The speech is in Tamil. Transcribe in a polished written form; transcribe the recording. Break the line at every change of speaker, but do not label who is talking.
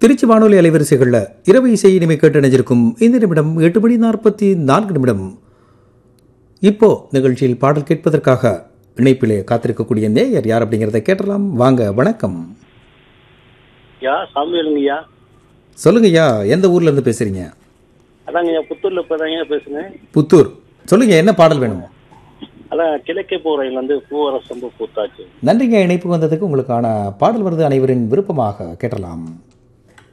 திருச்சி வானொலி அலைவரிசைகளில் இரவு இசை இனிமை கேட்டு நினைஞ்சிருக்கும் இந்த நிமிடம் 8:44 இப்போ நிகழ்ச்சியில் பாடல் கேட்பதற்காக இணைப்பிலே காத்திருக்கக்கூடிய நேயர் யார் அப்படிங்கிறத கேட்டலாம். வாங்க, வணக்கம்.
சாமியா
சொல்லுங்கய்யா, எந்த ஊர்ல இருந்து பேசுறீங்க?
அதாங்க புத்தூர்ல இப்பதாங்க பேசுனேன்.
புத்தூர். சொல்லுங்க, என்ன பாடல் வேணுமோ?
அதான் கிழக்கே போறையில இருந்து பூவரசம்பு பூத்தாச்சு.
நன்றிங்க, இணைப்பு வந்ததுக்கு. உங்களுக்கான பாடல் வருது, அனைவரின் விருப்பமாக கேட்டலாம்.